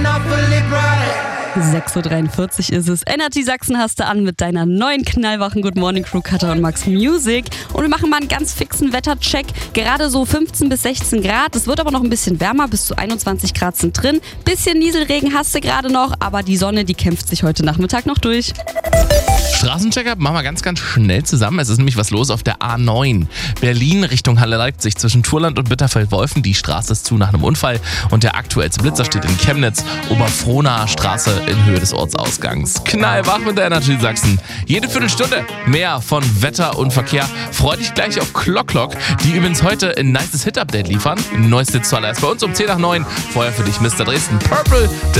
6.43 Uhr ist es. Energy Sachsen hast du an mit deiner neuen knallwachen Good Morning Crew, Katha und Max Music. Und wir machen mal einen ganz fixen Wettercheck. Gerade so 15 bis 16 Grad. Es wird aber noch ein bisschen wärmer, bis zu 21 Grad sind drin. Bisschen Nieselregen hast du gerade noch, aber die Sonne, die kämpft sich heute Nachmittag noch durch. Straßencheck-up machen wir ganz schnell zusammen. Es ist nämlich was los auf der A9. Berlin Richtung Halle Leipzig zwischen Turland und Bitterfeld-Wolfen. Die Straße ist zu nach einem Unfall. Und der aktuellste Blitzer steht in Chemnitz, Oberfrohnaer Straße in Höhe des Ortsausgangs. Knallwach mit der Energy Sachsen. Jede Viertelstunde mehr von Wetter und Verkehr. Freu dich gleich auf Clock, die übrigens heute ein nices Hit-Update liefern. Neueste zuallererst bei uns um 10 nach 9. Vorher für dich Mr. Dresden. Purple